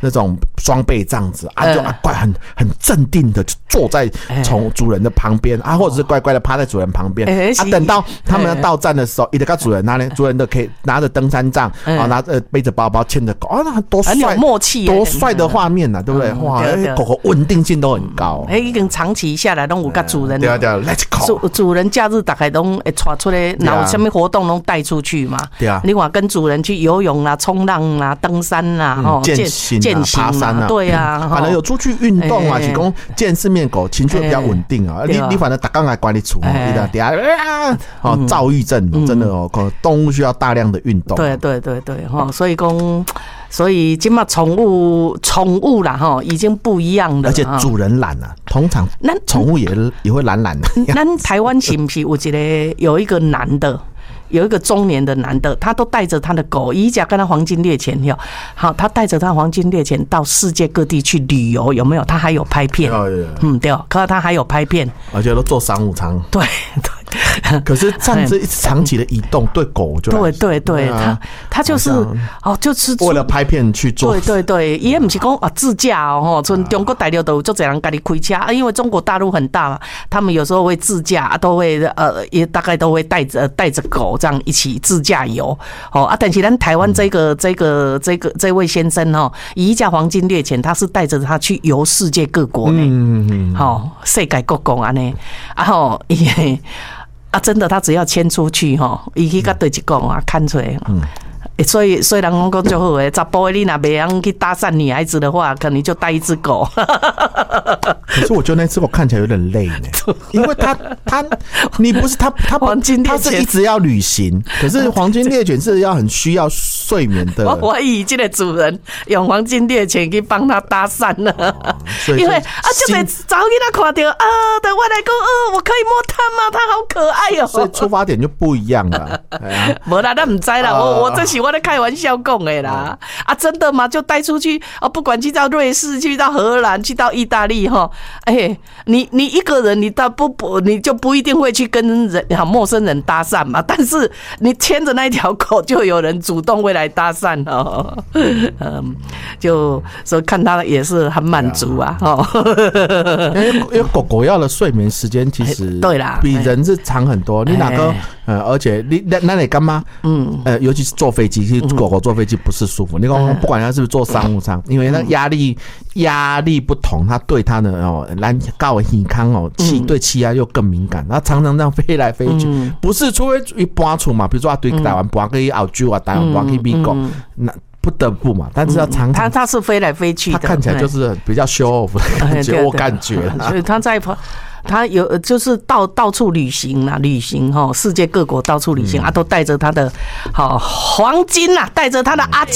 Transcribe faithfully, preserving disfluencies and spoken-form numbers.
那种装备这样子啊，就啊乖很很镇定的就坐在从主人的旁边啊，或者是乖乖的趴在主人旁边啊，等到他们要到站的时候，一直跟主人拿呢，主人都可以拿着登山杖啊，拿着背着包包牵着狗啊，那多帅， 很有默契， 多帅的画面呐，对不对？哇，狗狗稳定性都很高， 哎，已经长期下来都有跟主人， 对啊对啊 ，Let's go， 主主人假日大概都会带出来，然后什么活动都带出去嘛， 对啊， 你看跟主人去游泳啦、冲浪啦、登山啦、哦健行、爬山啊， 对啊， 反正有出去运动啊，提供见世面狗情绪比较稳定啊。你你反正打刚来管理处，你的底下啊，哦，躁郁症真的哦，动物需要大量的运动。 对对对对哈，所以讲，所以今嘛宠物宠物啦哈，已经不一样了， 而且主人懒啊，通常宠物也也会懒懒的。 咱台湾是不是有一个有一个男的？有一个中年的男的，他都带着他的狗，一家跟他黄金猎犬有，好，他带着他黄金猎犬到世界各地去旅游，有没有？他还有拍片，嗯，对，可是他还有拍片， 而且都坐商务舱， 对对。 可是这样子长期的移动对狗就对对对，他他就是哦，就是为了拍片去做， 对对对，也不是讲啊自驾哦，从中国大陆都有做这样家己开车，因为中国大陆很大嘛，他们有时候会自驾，都会呃也大概都会带着带着狗这样一起自驾游哦啊，但是咱台湾这个这个这个这位先生哦，以一架黄金猎犬，他是带着他去游世界各国呢，嗯嗯，好，世界各国安尼，啊吼也。啊，真的，他只要牵出去哈，伊去甲对一讲啊，看出来。嗯，所以所以人讲讲就好诶，查甫的你若袂样去搭讪女孩子的话，可能就带一只狗。 可是我觉得那只狗看起来有点累呢，因为它它你不是它它黄金猎犬， 它是一直要旅行，可是黄金猎犬是要很需要睡眠的。 我我以这个主人用黄金猎犬去帮他搭讪了，哦、因为啊，就得早给他看到啊，等我来讲，呃，我可以摸它吗？它好可爱哦。 所以出发点就不一样了。 没啦，那唔知啦，我我这是我在开玩笑讲的啦。啊，真的吗？就带出去啊，不管去到瑞士，去到荷兰，去到意大利哈，哎、欸，你你一个人，你到不不，你就不一定会去跟人好陌生人搭讪嘛。但是你牵着那条狗，就有人主动会来搭讪哦。嗯，就所以看他也是很满足啊。哦， 因为因为狗狗要的睡眠时间其实对啦， 比人是长很多。你哪个呃，而且你那那你干嘛？嗯，呃，尤其是坐飞机，其实狗狗坐飞机不是舒服。你讲不管它是不是坐商务舱，因为那压力压力不同，它对它的哦，来高的健康哦，气对气压又更敏感。它常常这样飞来飞去，不是除非一搬出嘛，比如说对台湾搬去澳洲啊，台湾搬去美国，那不得不嘛。但是要常常它它是飞来飞去的， 它看起来就是比较 show off 的感觉，我感觉。 所以它在。他有就是到到处旅行啦，旅行哈，世界各国到处旅行啊，都带着他的好黄金啦，带着他的阿